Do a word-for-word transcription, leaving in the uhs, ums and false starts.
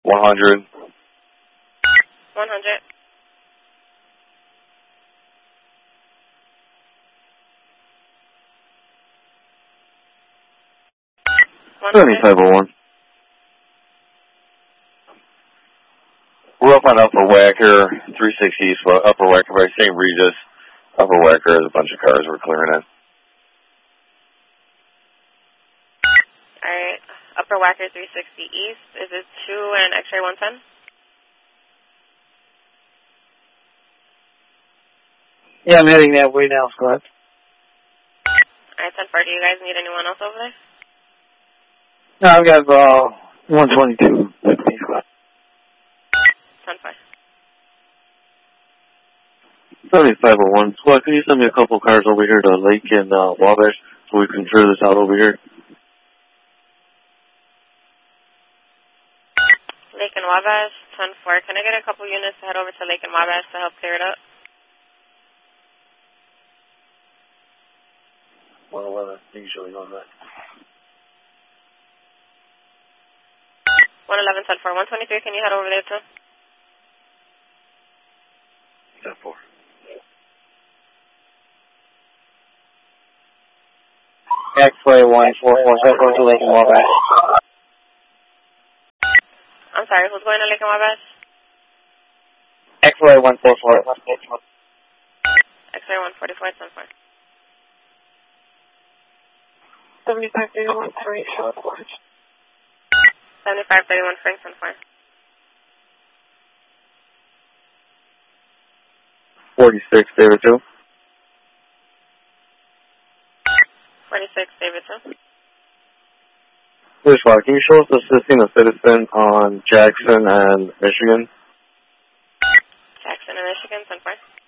one hundred. one hundred. seventy-five oh one. We're up on Upper Wacker, three sixty East, Upper Wacker by Saint Regis. Upper Wacker, there's a bunch of cars we're clearing in. Alright, Upper Wacker three sixty East, is it two and X-ray one ten? Yeah, I'm heading that way now, Scott. Alright, ten four, do you guys need anyone else over there? No, I've got uh, one twenty-two with me, Scott. ten four. seventy-five oh one. Squad, can you send me a couple cars over here to Lake and uh, Wabash so we can clear this out over here? Lake and Wabash, ten four. Can I get a couple units to head over to Lake and Wabash to help clear it up? one eleven, usually on that. one eleven, ten four. one twenty-three, can you head over there too? ten four. X-ray one four four, so go to Lake and Wabash. I'm sorry, who's going to Lake and Wabash? X-ray one four four. X-ray one forty-four, ten four. seventy-five thirty-one, three, short watch. seventy-five thirty-one, Frank, ten four. forty-six, David two. forty-six, David two. This Rock, can you show us assisting a citizen on Jackson and Michigan? Jackson and Michigan, ten four.